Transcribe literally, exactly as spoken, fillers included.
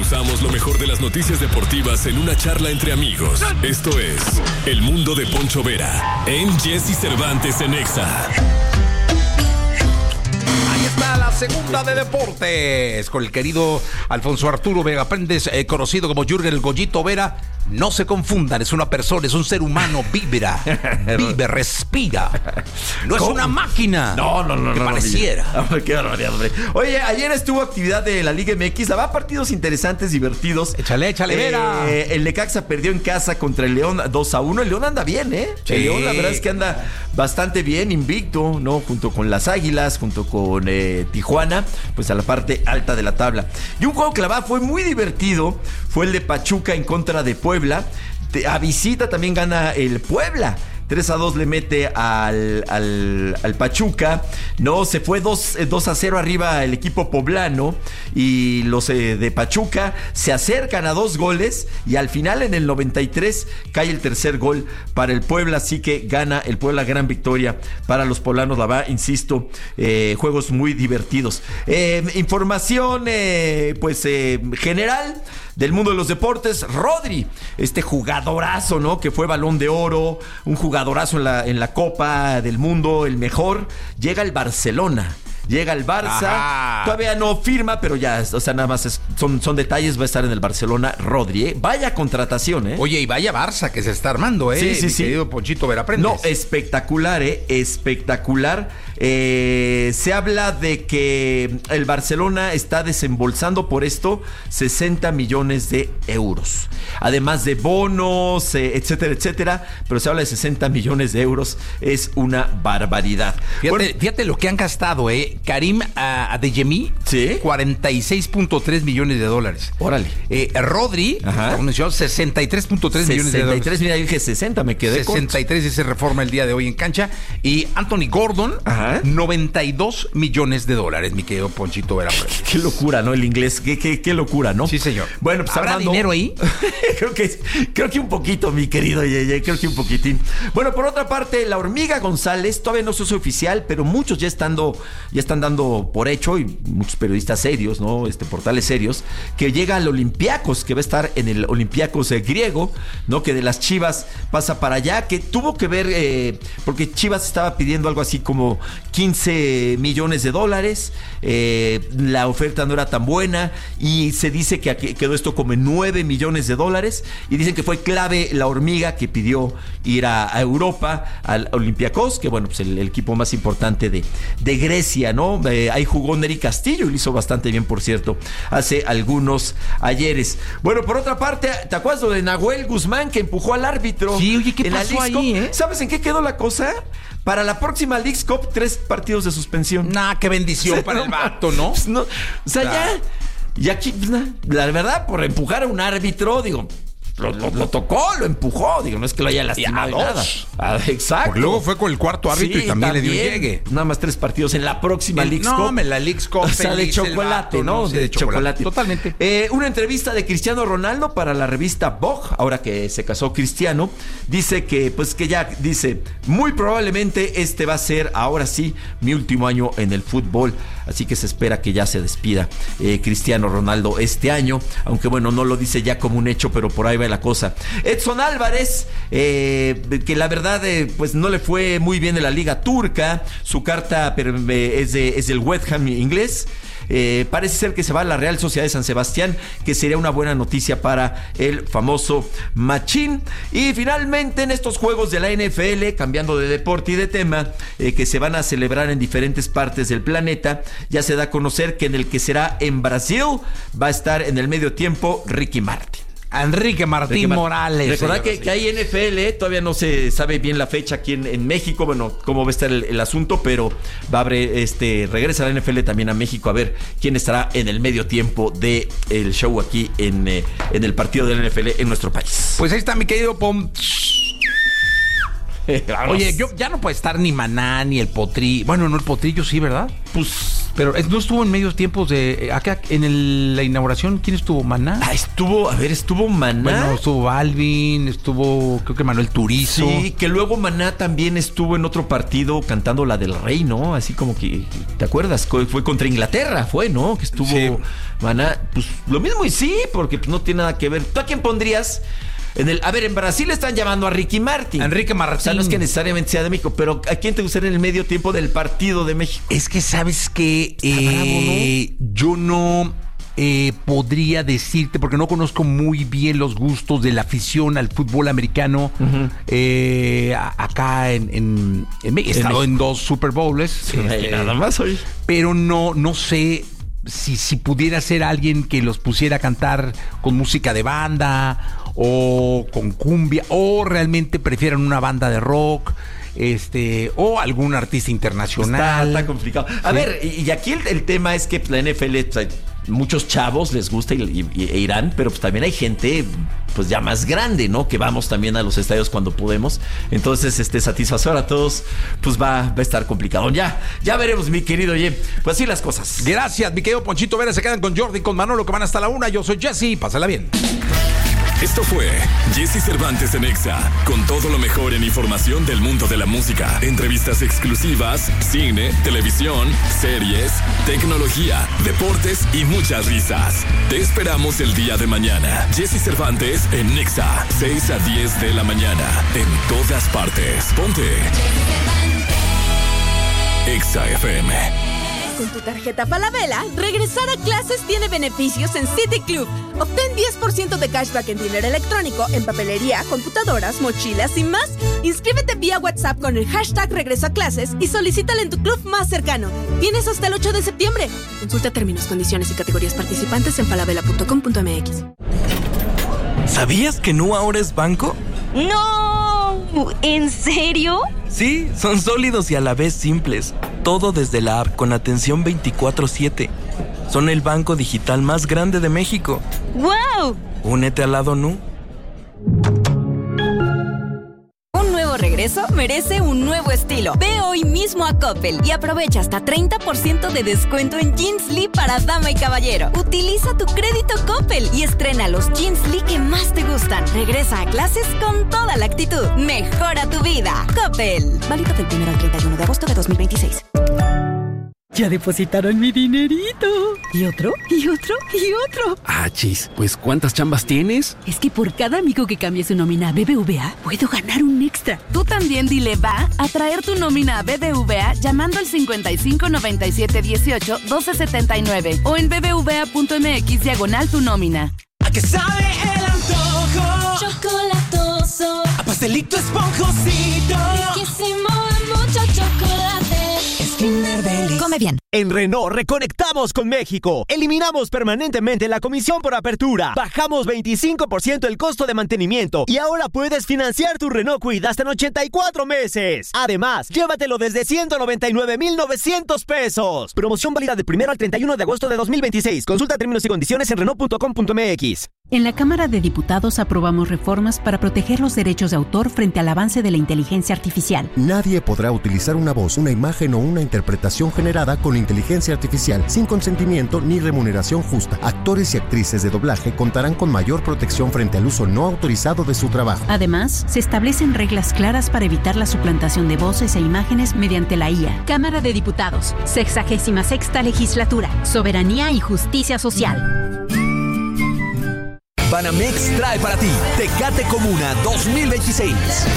desmenuzamos lo mejor de las noticias deportivas en una charla entre amigos. Esto es El Mundo de Poncho Vera en Jesse Cervantes en Exa. Ahí está la segunda de deportes con el querido Alfonso Arturo Vega Prendes, eh, conocido como Jürgen el Goyito Vera. No se confundan, es una persona, es un ser humano, vibra, vive, respira. No es ¿Cómo? una máquina. No, no, no. Que no, pareciera. No, qué barbaridad, hombre. Oye, ayer estuvo actividad de la Liga M X. Habrá partidos interesantes, divertidos. Échale, échale, Vera. Eh, el Necaxa perdió en casa contra el León dos a uno. El León anda bien, ¿eh? Sí. El León, la verdad es que anda bastante bien, invicto, ¿no? Junto con las Águilas, junto con eh, Tijuana, pues a la parte alta de la tabla. Y un juego que la verdad fue muy divertido fue el de Pachuca en contra de Puebla. A visita también gana el Puebla. tres a dos le mete al, al, al Pachuca. No, se fue dos a cero arriba el equipo poblano. Y los eh, de Pachuca se acercan a dos goles. Y al final, en el noventa y tres, cae el tercer gol para el Puebla. Así que gana el Puebla, gran victoria para los poblanos. La verdad, insisto, eh, juegos muy divertidos. Eh, información, eh, pues, eh, general del mundo de los deportes. Rodri, este jugadorazo, ¿no? Que fue Balón de Oro, un jugadorazo en la, en la Copa del Mundo, el mejor, llega al Barcelona. Llega al Barça, Ajá. Todavía no firma, pero ya, o sea, nada más es, son, son detalles, va a estar en el Barcelona Rodri, ¿eh? Vaya contratación, ¿eh? Oye, y vaya Barça que se está armando, ¿eh? Sí, sí, Mi sí. querido Ponchito Vera Prendes. No, espectacular, ¿eh? Espectacular. Eh, se habla de que el Barcelona está desembolsando por esto sesenta millones de euros. Además de bonos, eh, etcétera, etcétera. Pero se habla de sesenta millones de euros. Es una barbaridad. Fíjate, Bueno, fíjate lo que han gastado, ¿eh? Karim Adeyemi, ¿sí? cuarenta y seis punto tres millones de dólares. Órale. Eh, Rodri, Ajá. mencionó, sesenta y tres punto tres millones de dólares. sesenta y tres, mira, yo dije sesenta, me quedé sesenta y tres dice reforma el día de hoy en cancha. Y Anthony Gordon, Ajá. noventa y dos millones de dólares, mi querido Ponchito Vera. Qué, qué locura, ¿no? El inglés, qué, qué, qué locura, ¿no? Sí, señor. Bueno, pues ¿Habrá hablando... dinero ahí? creo que creo que un poquito, mi querido Yeye, creo que un poquitín. Bueno, por otra parte, la Hormiga González todavía no se hace oficial, pero muchos ya estando, ya están dando por hecho, y muchos periodistas serios, ¿no? Este, portales serios, que llega al Olympiacos, que va a estar en el Olympiacos eh, griego, ¿no? Que de las Chivas pasa para allá, que tuvo que ver, eh, porque Chivas estaba pidiendo algo así como quince millones de dólares, eh, la oferta no era tan buena, y se dice que aquí quedó esto como en nueve millones de dólares, y dicen que fue clave la Hormiga, que pidió ir a, a Europa, al Olympiacos, que bueno, pues el, el equipo más importante de, de Grecia, ¿no? Eh, ahí jugó Neri Castillo y lo hizo bastante bien, por cierto, hace algunos ayeres. Bueno, por otra parte, ¿te acuerdas lo de Nahuel Guzmán, que empujó al árbitro? Sí, oye, ¿qué en la pasó Leagues ahí, Cup? eh? ¿Sabes en qué quedó la cosa? Para la próxima Leagues Cup, tres partidos de suspensión. Nah, qué bendición para el vato, ¿no? Pues no, o sea, Claro. ya, y aquí, pues, na, la verdad, por empujar a un árbitro, digo, lo, lo, lo tocó, lo empujó, digo, no es que lo haya lastimado Y a ni nada. dos. Ah, exacto. Porque luego fue con el cuarto árbitro Sí, y también, le dio llegue. Nada más tres partidos en la próxima El- Leagues no, Cup. me la Leagues Cup, O sea, de feliz el chocolate, vato, ¿no? ¿no? Sí, de, de chocolate. chocolate. Totalmente. Eh, una entrevista de Cristiano Ronaldo para la revista Vogue, ahora que se casó Cristiano, dice que, pues que ya, dice, muy probablemente este va a ser, ahora sí, mi último año en el fútbol. Así que se espera que ya se despida eh, Cristiano Ronaldo este año, aunque bueno, no lo dice ya como un hecho, pero por ahí va la cosa. Edson Álvarez, eh, que la verdad eh, pues no le fue muy bien en la liga turca, su carta pero, eh, es, de, es del West Ham inglés. Eh, parece ser que se va a la Real Sociedad de San Sebastián, que sería una buena noticia para el famoso Machín. Y finalmente, en estos juegos de la N F L, cambiando de deporte y de tema, eh, que se van a celebrar en diferentes partes del planeta, ya se da a conocer que en el que será en Brasil va a estar en el medio tiempo Ricky Martin. Enrique Martín Enrique Mar- Morales. Recordad que, señoras y que hay N F L, todavía no se sabe bien la fecha aquí en, en México, bueno, cómo va a estar el, el asunto, pero va a haber, este, regresa la N F L también a México a ver quién estará en el medio tiempo del el show aquí en, eh, en el partido de la N F L en nuestro país. Pues ahí está mi querido Pom. Vamos. Oye, yo ya no puede estar ni Maná ni el Potrillo. Bueno, no, el Potrillo sí, ¿verdad? Pues Pero no estuvo en medios tiempos de... Acá en el, la inauguración, ¿quién estuvo? ¿Maná? Ah, estuvo, a ver, estuvo Maná. Bueno, estuvo Balvin, estuvo creo que Manuel Turizo. Sí, que luego Maná también estuvo en otro partido cantando la del Rey, ¿no? Así como que, ¿te acuerdas? Fue contra Inglaterra, fue, ¿no? Que estuvo sí. Maná. Pues lo mismo y sí, porque pues, no tiene nada que ver. ¿Tú a quién pondrías? En el, a ver, en Brasil están llamando a Ricky Martin. Enrique Martín. O sea, no es que necesariamente sea de México, pero ¿a quién te gustaría en el medio tiempo del partido de México? Es que sabes que eh, bravo, ¿no? Yo no eh, podría decirte, porque no conozco muy bien los gustos de la afición al fútbol americano. Uh-huh. eh, acá en, en, en He estado en, en dos Super Bowls. Sí, este, nada más hoy. Pero no, no sé. Si, si pudiera ser alguien que los pusiera a cantar con música de banda o con cumbia, o realmente prefieran una banda de rock, este, o algún artista internacional. Está, está complicado. A sí. ver, y aquí el, el tema es que la N F L, pues, muchos chavos les gusta y, y, e irán, pero pues también hay gente pues ya más grande, ¿no? Que vamos también a los estadios cuando podemos. Entonces, este, satisfacer a todos, pues va, va a estar complicado. Ya, ya veremos, mi querido Ye. Pues así las cosas. Gracias, mi querido Ponchito Vera. Se quedan con Jordi y con Manolo, que van hasta la una. Yo soy Jesse. Pásala bien. Esto fue Jesse Cervantes en Exa, con todo lo mejor en información del mundo de la música, entrevistas exclusivas, cine, televisión, series, tecnología, deportes y muchas risas. Te esperamos el día de mañana. Jesse Cervantes en Exa, seis a diez de la mañana, en todas partes. Ponte Exa F M. Con tu tarjeta Falabella, regresar a clases tiene beneficios en City Club. Obtén diez por ciento de cashback en dinero electrónico, en papelería, computadoras, mochilas y más. Inscríbete vía WhatsApp con el hashtag Regreso a Clases y solicítala en tu club más cercano. Tienes hasta el ocho de septiembre. Consulta términos, condiciones y categorías participantes en falabella punto com punto m x. ¿Sabías que Nu ahora es banco? ¡No! ¿En serio? Sí, son sólidos y a la vez simples. Todo desde la app con atención veinticuatro siete. Son el banco digital más grande de México. ¡Wow! Únete al lado Nu. Un nuevo regreso merece un nuevo estilo. Ve hoy mismo a Coppel y aprovecha hasta treinta por ciento de descuento en Jeans Lee para dama y caballero. Utiliza tu crédito Coppel y estrena los Jeans Lee que más te gustan. Regresa a clases con toda la actitud. Mejora tu vida. Coppel. Válido del primero al treinta y uno de agosto de dos mil veintiséis. Ya depositaron mi dinerito. ¿Y otro? ¿Y otro? ¿Y otro? Ah, chis, pues ¿cuántas chambas tienes? Es que por cada amigo que cambie su nómina a B B V A, puedo ganar un extra. Tú también dile va a traer tu nómina a B B V A llamando al cincuenta y cinco noventa y siete dieciocho doce setenta y nueve o en bbva.mx diagonal tu nómina. ¿A qué sabe el antojo? Chocolatoso. A pastelito esponjosito. Riquísimo de mucho chocolate. Kinder Delice. Come bien. En Renault reconectamos con México. Eliminamos permanentemente la comisión por apertura. Bajamos veinticinco por ciento el costo de mantenimiento. Y ahora puedes financiar tu Renault Kwid hasta en ochenta y cuatro meses. Además, llévatelo desde ciento noventa y nueve mil novecientos pesos. Promoción válida del primero al treinta y uno de agosto de dos mil veintiséis. Consulta términos y condiciones en renault punto com punto m x. En la Cámara de Diputados aprobamos reformas para proteger los derechos de autor frente al avance de la inteligencia artificial. Nadie podrá utilizar una voz, una imagen o una interpretación generada con inteligencia artificial sin consentimiento ni remuneración justa. Actores y actrices de doblaje contarán con mayor protección frente al uso no autorizado de su trabajo. Además, se establecen reglas claras para evitar la suplantación de voces e imágenes mediante la I A. Cámara de Diputados, sexagésima sexta legislatura, soberanía y justicia social. Banamex trae para ti Tecate Comuna dos mil veintiséis.